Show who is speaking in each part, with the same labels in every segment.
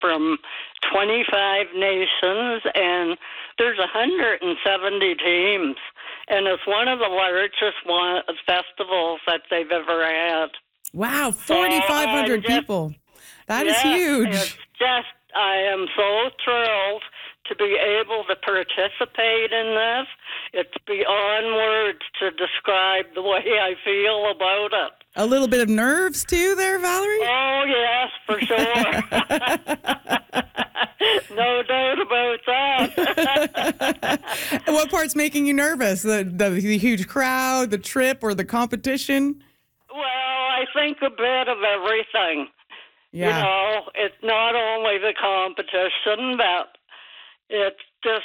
Speaker 1: from 25 nations, and there's 170 teams. And it's one of the largest festivals that they've ever had.
Speaker 2: Wow, 4,500 people. That is huge.
Speaker 1: It's just, I am so thrilled to be able to participate in this. It's beyond words to describe the way I feel about it.
Speaker 2: A little bit of nerves too there, Valerie?
Speaker 1: Oh, yes, for sure. No doubt about that.
Speaker 2: And what part's making you nervous? The huge crowd, the trip, or the competition?
Speaker 1: Well, I think a bit of everything.
Speaker 2: Yeah.
Speaker 1: You know, it's not only the competition, but it's just,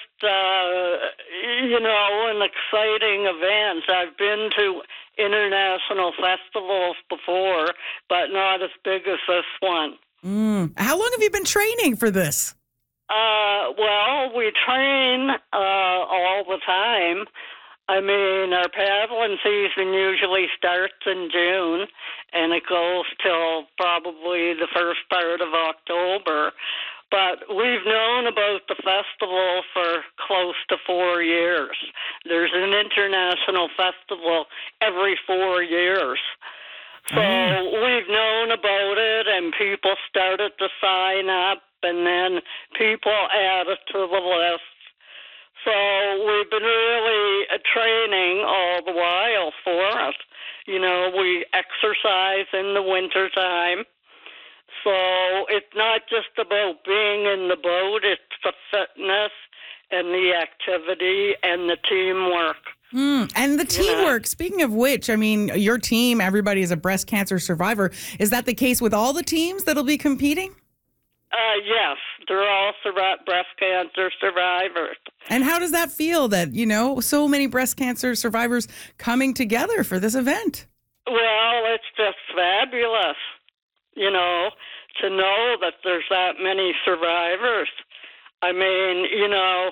Speaker 1: an exciting event. I've been to international festivals before, but not as big as this one.
Speaker 2: How long have you been training for this?
Speaker 1: Well, we train all the time. I mean, our paddling season usually starts in June, and it goes till probably the first part of October. But we've known about the festival for close to 4 years. There's an international festival every 4 years. So we've known about it, and people started to sign up, and then people added to the list. So we've been really training all the while for it. You know, we exercise in the wintertime. So it's not just about being in the boat, it's the fitness and the activity and the teamwork.
Speaker 2: And the teamwork, speaking of which, I mean, your team, everybody is a breast cancer survivor. Is that the case with all the teams that'll be competing?
Speaker 1: Yes, they're all breast cancer survivors.
Speaker 2: And how does that feel that, you know, so many breast cancer survivors coming together for this event?
Speaker 1: Well, it's just fabulous, you know, to know that there's that many survivors. I mean, you know,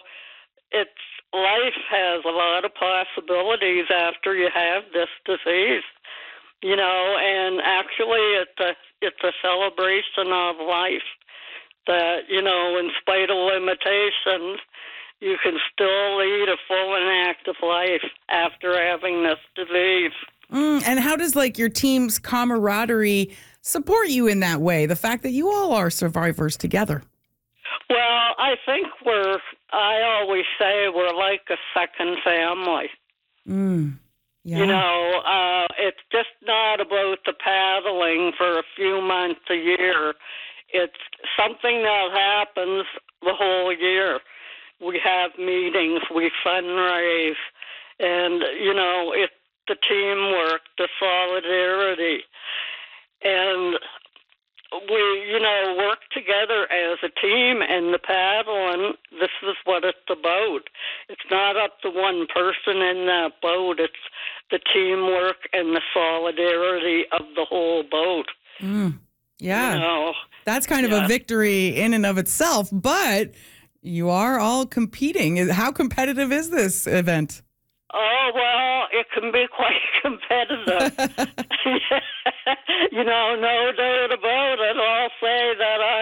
Speaker 1: life has a lot of possibilities after you have this disease, you know, and actually it's a celebration of life. That, you know, in spite of limitations, you can still lead a full and active life after having this disease.
Speaker 2: And how does, like, your team's camaraderie support you in that way? The fact that you all are survivors together.
Speaker 1: Well, I think I always say we're like a second family.
Speaker 2: Yeah.
Speaker 1: You know, it's just not about the paddling for a few months a year. It's something that happens the whole year. We have meetings, we fundraise, and, you know, it's the teamwork, the solidarity. And we, you know, work together as a team, and the paddling, this is what it's about. It's not up to one person in that boat. It's the teamwork and the solidarity of the whole boat.
Speaker 2: Yeah.
Speaker 1: You know?
Speaker 2: That's kind of a victory in and of itself, but you are all competing. How competitive is this event?
Speaker 1: Oh, well, it can be quite competitive. You know, no doubt about it. I'll say that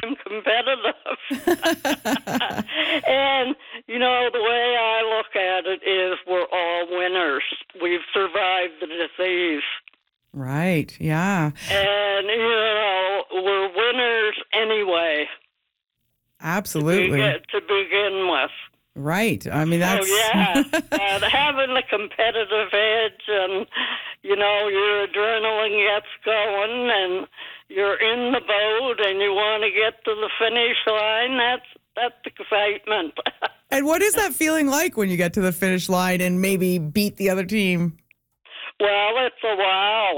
Speaker 1: I'm competitive. And, you know, the way I look at it is we're all winners. We've survived the disease.
Speaker 2: Right, yeah.
Speaker 1: And, you know, we're winners anyway.
Speaker 2: Absolutely.
Speaker 1: To begin with.
Speaker 2: Right. I mean, that's...
Speaker 1: Oh, yeah. Having the competitive edge and, you know, your adrenaline gets going and you're in the boat and you want to get to the finish line, that's excitement.
Speaker 2: And what is that feeling like when you get to the finish line and maybe beat the other team?
Speaker 1: Well, it's a wow.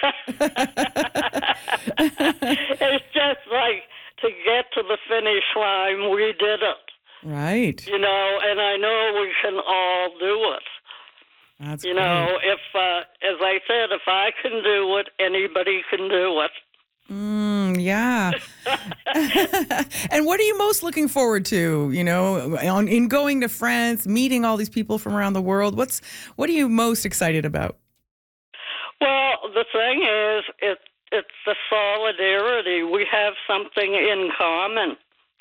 Speaker 1: It's just like to get to the finish line, we did it.
Speaker 2: Right.
Speaker 1: You know, and I know we can all do it.
Speaker 2: That's
Speaker 1: you
Speaker 2: great.
Speaker 1: know, if, as I said, if I can do it, anybody can do it.
Speaker 2: Yeah. And what are you most looking forward to, you know, in going to France, meeting all these people from around the world? What are you most excited about?
Speaker 1: Well, the thing is, it's the solidarity. We have something in common.